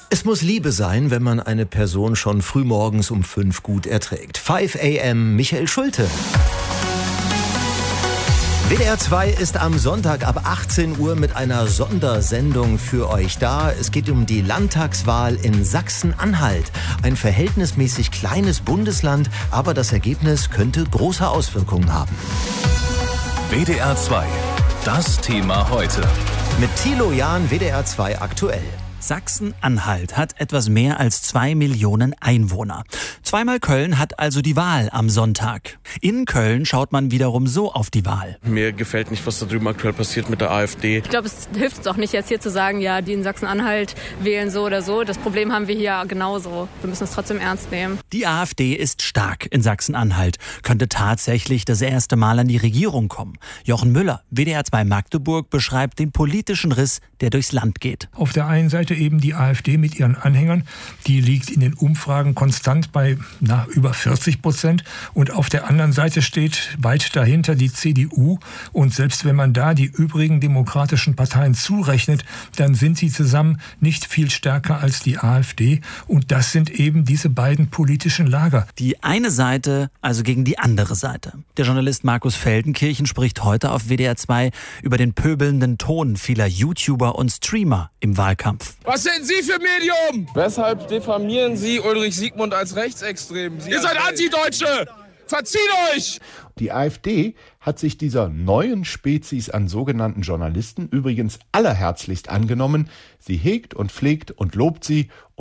Es muss Liebe sein, wenn man eine Person schon frühmorgens um 5 gut erträgt. 5 a.m. Michael Schulte. WDR 2 ist am Sonntag ab 18 Uhr mit einer Sondersendung für euch da. Es geht um die Landtagswahl in Sachsen-Anhalt. Ein verhältnismäßig kleines Bundesland, aber das Ergebnis könnte große Auswirkungen haben. WDR 2, das Thema heute. Mit Thilo Jahn, WDR 2 aktuell. Sachsen-Anhalt hat etwas mehr als 2 Millionen Einwohner. Zweimal Köln hat also die Wahl am Sonntag. In Köln schaut man wiederum so auf die Wahl. Mir gefällt nicht, was da drüben aktuell passiert mit der AfD. Ich glaube, es hilft uns auch nicht, jetzt hier zu sagen, ja, die in Sachsen-Anhalt wählen so oder so. Das Problem haben wir hier genauso. Wir müssen es trotzdem ernst nehmen. Die AfD ist stark in Sachsen-Anhalt, könnte tatsächlich das erste Mal an die Regierung kommen. Jochen Müller, WDR 2 Magdeburg, beschreibt den politischen Riss, der durchs Land geht. Auf der einen Seite eben die AfD mit ihren Anhängern, die liegt in den Umfragen konstant bei über 40%. Und auf der anderen Seite steht weit dahinter die CDU. Und selbst wenn man da die übrigen demokratischen Parteien zurechnet, dann sind sie zusammen nicht viel stärker als die AfD. Und das sind eben diese beiden politischen Lager. Die eine Seite also gegen die andere Seite. Der Journalist Markus Feldenkirchen spricht heute auf WDR 2 über den pöbelnden Ton vieler YouTuber und Streamer im Wahlkampf. Was sind Sie für Medium? Weshalb diffamieren Sie Ulrich Siegmund als Rechtsextrem? Ihr seid Antideutsche! Verzieht euch! Die AfD hat sich dieser neuen Spezies an sogenannten Journalisten übrigens allerherzlichst angenommen. Sie hegt und pflegt und lobt sie.